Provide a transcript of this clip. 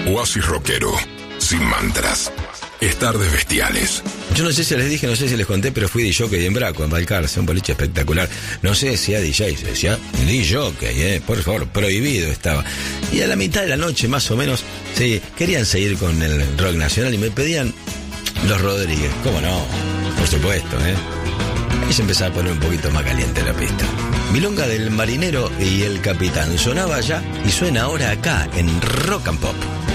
Oasis rockero, sin mantras. Es Tardes Bestiales. Yo no sé si les dije, no sé si les conté, pero fui DJ en Braco, en Balcarce, un boliche espectacular. No sé si a DJ, se decía DJ, por favor, prohibido estaba. Y a la mitad de la noche, más o menos, sí, querían seguir con el rock nacional y me pedían Los Rodríguez. ¿Cómo no? Por supuesto, Ahí se empezaba a poner un poquito más caliente la pista. Milonga del Marinero y el Capitán sonaba allá y suena ahora acá en Rock and Pop.